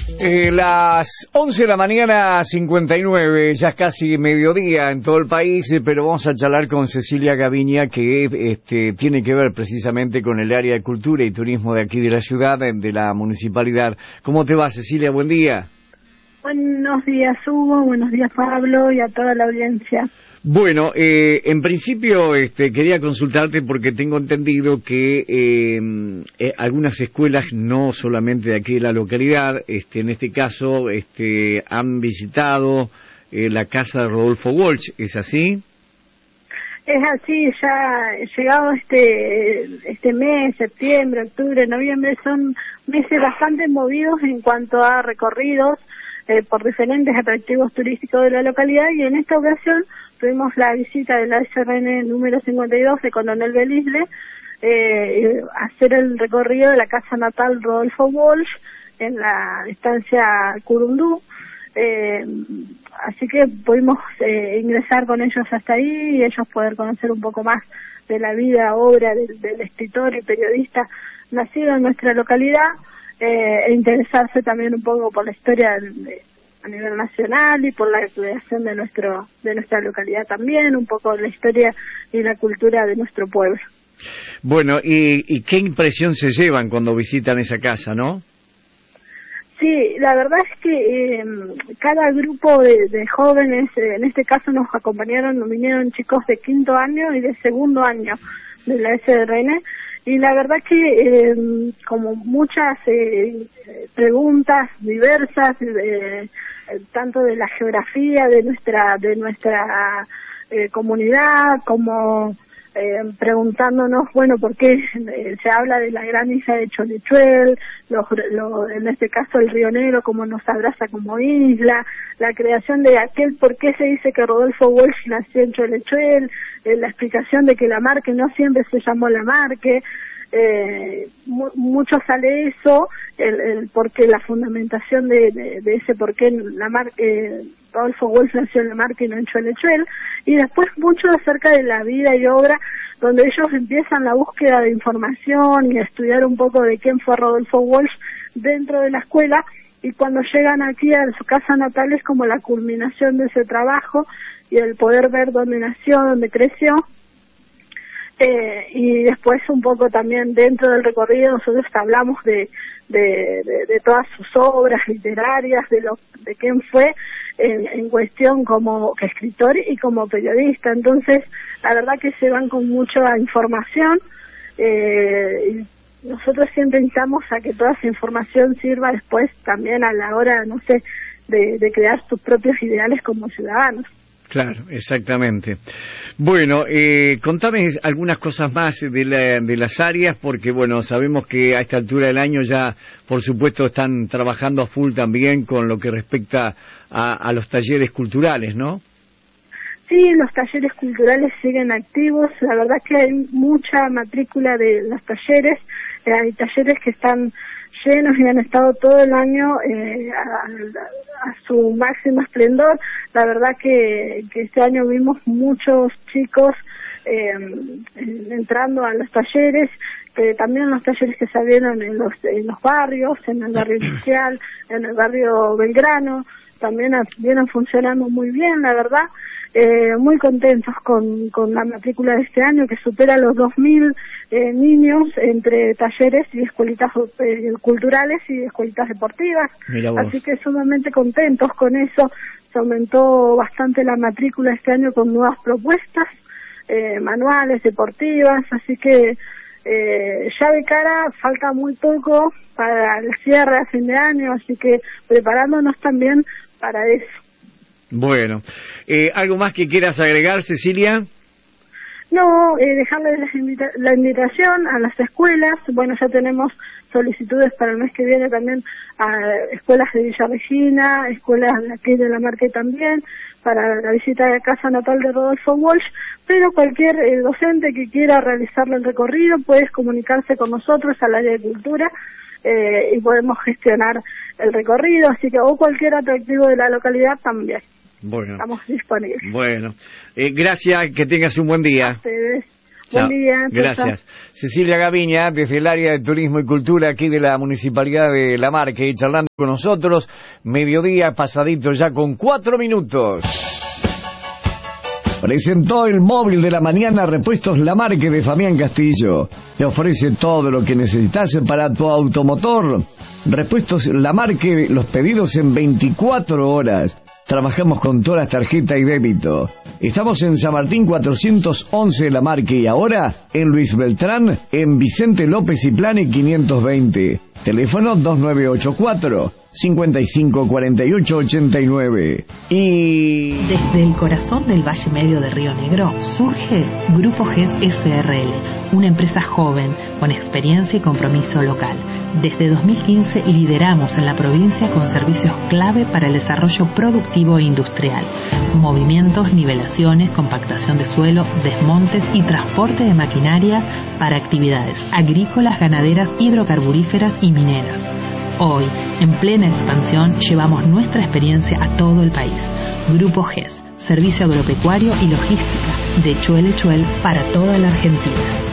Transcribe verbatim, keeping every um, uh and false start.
Eh, las once de la mañana, cincuenta y nueve, ya es casi mediodía en todo el país, eh, pero vamos a charlar con Cecilia Gavinia, que este, tiene que ver precisamente con el área de cultura y turismo de aquí de la ciudad, de, de la municipalidad. ¿Cómo te va, Cecilia? Buen día. Buenos días, Hugo. Buenos días, Pablo, y a toda la audiencia. Bueno, eh, en principio este, quería consultarte porque tengo entendido que eh, eh, algunas escuelas, no solamente de aquí de la localidad, este, en este caso este, han visitado eh, la casa de Rodolfo Walsh, ¿es así? Es así, ya llegado este este mes, septiembre, octubre, noviembre, son meses bastante movidos en cuanto a recorridos eh, por diferentes atractivos turísticos de la localidad, y en esta ocasión tuvimos la visita de la S R N número cincuenta y dos de Coronel Belisle, eh, hacer el recorrido de la casa natal Rodolfo Walsh en la estancia Curundú. Eh, así que pudimos eh, ingresar con ellos hasta ahí y ellos poder conocer un poco más de la vida, obra del, del escritor y periodista nacido en nuestra localidad, eh, e interesarse también un poco por la historia de, a nivel nacional y por la creación de nuestro de nuestra localidad también, un poco la historia y la cultura de nuestro pueblo. Bueno, ¿y, y qué impresión se llevan cuando visitan esa casa, no? Sí, la verdad es que eh, cada grupo de, de jóvenes, eh, en este caso nos acompañaron, nos vinieron chicos de quinto año y de segundo año de la S R N, y la verdad que eh, como muchas eh, preguntas diversas, eh, tanto de la geografía de nuestra de nuestra eh, comunidad, como eh, preguntándonos, bueno, por qué eh, se habla de la gran isla de Cholechuel, lo, lo, en este caso el Río Negro, como nos abraza como isla, la creación de aquel, por qué se dice que Rodolfo Walsh nació en Cholechuel, eh, la explicación de que Lamarque no siempre se llamó Lamarque. Eh, mu mucho sale eso, el, el porqué, la fundamentación de, de, de ese por qué Lamarque, eh, Rodolfo Walsh nació en Lamarque y no en Cholechuel, y después mucho acerca de la vida y obra, donde ellos empiezan la búsqueda de información y a estudiar un poco de quién fue Rodolfo Walsh dentro de la escuela, y cuando llegan aquí a su casa natal es como la culminación de ese trabajo y el poder ver dónde nació, dónde creció. Eh, y después un poco también dentro del recorrido nosotros hablamos de, de, de, de todas sus obras literarias, de lo de quién fue en, en cuestión como escritor y como periodista. Entonces la verdad que se van con mucha información, eh, y nosotros siempre instamos a que toda esa información sirva después también a la hora, no sé, de, de crear sus propios ideales como ciudadanos. Claro, exactamente. Bueno, eh, contame algunas cosas más de, la, de las áreas, porque bueno, sabemos que a esta altura del año ya, por supuesto, están trabajando a full también con lo que respecta a, a los talleres culturales, ¿no? Sí, los talleres culturales siguen activos. La verdad es que hay mucha matrícula de los talleres. Eh, hay talleres que están llenos y han estado todo el año eh, a, a su máximo esplendor. La verdad que, que este año vimos muchos chicos eh, entrando a los talleres, que también los talleres que se abrieron en los, en los barrios, en el barrio industrial, en el barrio Belgrano, también vienen funcionando muy bien, la verdad. Eh, muy contentos con, con la matrícula de este año, que supera los dos mil eh, niños entre talleres y escuelitas eh, culturales y escuelitas deportivas. Así que sumamente contentos con eso. Se aumentó bastante la matrícula este año con nuevas propuestas, eh, manuales, deportivas, así que eh, ya de cara falta muy poco para el cierre a fin de año, así que preparándonos también para eso. Bueno, eh, ¿algo más que quieras agregar, Cecilia? No, eh, dejarles invita la invitación a las escuelas. Bueno, ya tenemos solicitudes para el mes que viene también a escuelas de Villa Regina, escuelas de aquí de Lamarque también, para la visita de la casa natal de Rodolfo Walsh, pero cualquier eh, docente que quiera realizarle el recorrido puede comunicarse con nosotros al área de cultura, eh, y podemos gestionar el recorrido, así que o cualquier atractivo de la localidad también. Bueno, estamos disponibles. Bueno, eh, gracias, que tengas un buen día. A ustedes. Buen día. Gracias. Cecilia Gaviña, desde el área de Turismo y Cultura aquí de la Municipalidad de La Marque, charlando con nosotros, mediodía pasadito ya con cuatro minutos. Presentó el móvil de la mañana Repuestos La Marque de Fabián Castillo. Te ofrece todo lo que necesitas para tu automotor. Repuestos La Marque, los pedidos en veinticuatro horas. Trabajamos con todas las tarjetas y débito. Estamos en San Martín cuatrocientos once de La Marque y ahora en Luis Beltrán, en Vicente López y Plane quinientos veinte. Teléfono dos nueve ocho cuatro, cinco cinco cuatro ocho ocho nueve. Y... desde el corazón del Valle Medio de Río Negro surge Grupo G E S S R L, una empresa joven con experiencia y compromiso local. Desde dos mil quince lideramos en la provincia con servicios clave para el desarrollo productivo e industrial. Movimientos, nivelaciones, compactación de suelo, desmontes y transporte de maquinaria para actividades agrícolas, ganaderas, hidrocarburíferas y mineras. Hoy, en plena expansión, llevamos nuestra experiencia a todo el país. Grupo G E S, servicio agropecuario y logística, de Chuel a Chuel para toda la Argentina.